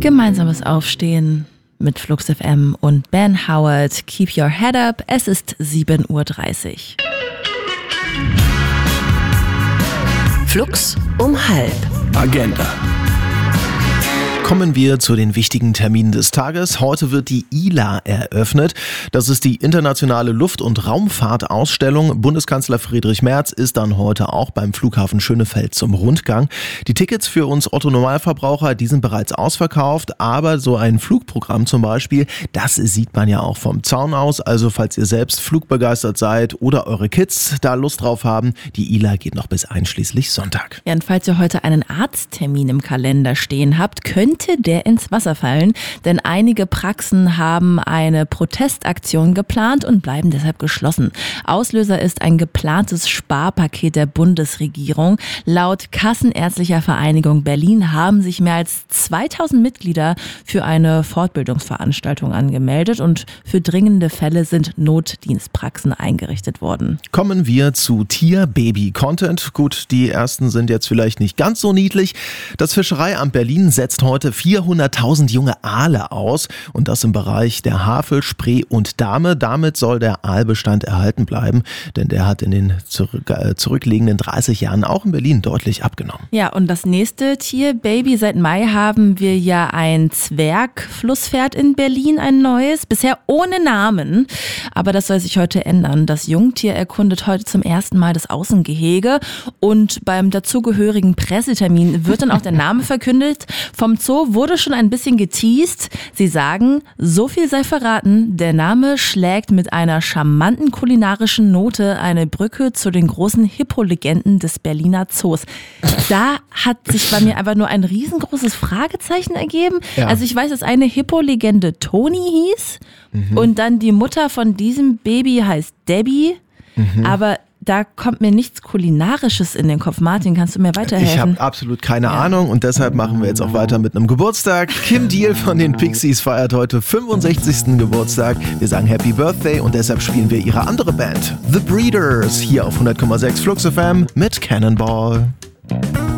Gemeinsames Aufstehen mit Flux FM und Ben Howard. Keep your head up. Es ist 7:30 Uhr. Flux um 12:30. Agenda. Kommen wir zu den wichtigen Terminen des Tages. Heute wird die ILA eröffnet. Das ist die internationale Luft- und Raumfahrtausstellung. Bundeskanzler Friedrich Merz ist dann heute auch beim Flughafen Schönefeld zum Rundgang. Die Tickets für uns Otto-Normalverbraucher, die sind bereits ausverkauft. Aber so ein Flugprogramm zum Beispiel, das sieht man ja auch vom Zaun aus. Also falls ihr selbst flugbegeistert seid oder eure Kids da Lust drauf haben, die ILA geht noch bis einschließlich Sonntag. Ja, und falls ihr heute einen Arzttermin im Kalender stehen habt, könnte der ins Wasser fallen, denn einige Praxen haben eine Protestaktion geplant und bleiben deshalb geschlossen. Auslöser ist ein geplantes Sparpaket der Bundesregierung. Laut Kassenärztlicher Vereinigung Berlin haben sich mehr als 2000 Mitglieder für eine Fortbildungsveranstaltung angemeldet und für dringende Fälle sind Notdienstpraxen eingerichtet worden. Kommen wir zu Tier-Baby-Content. Gut, die ersten sind jetzt vielleicht nicht ganz so niedlich. Das Fischereiamt Berlin setzt heute 400.000 junge Aale aus und das im Bereich der Havel, Spree und Dahme. Damit soll der Aalbestand erhalten bleiben, denn der hat in den zurückliegenden 30 Jahren auch in Berlin deutlich abgenommen. Ja, und das nächste Tier-Baby. Seit Mai haben wir ja ein Zwergflusspferd in Berlin, ein neues, bisher ohne Namen. Aber das soll sich heute ändern. Das Jungtier erkundet heute zum ersten Mal das Außengehege und beim dazugehörigen Pressetermin wird dann auch der Name verkündet. Vom Zoo wurde schon ein bisschen geteast. Sie sagen, so viel sei verraten, der Name schlägt mit einer charmanten kulinarischen Note eine Brücke zu den großen Hippo-Legenden des Berliner Zoos. Da hat sich bei mir einfach nur ein riesengroßes Fragezeichen ergeben. Ja. Also ich weiß, dass eine Hippo-Legende Toni hieß und dann die Mutter von diesem Baby heißt Debbie, aber da kommt mir nichts Kulinarisches in den Kopf. Martin, kannst du mir weiterhelfen? Ich habe absolut keine Ahnung und deshalb machen wir jetzt auch weiter mit einem Geburtstag. Kim Deal von den Pixies feiert heute 65. Geburtstag. Wir sagen Happy Birthday und deshalb spielen wir ihre andere Band, The Breeders, hier auf 100,6 Flux FM mit Cannonball.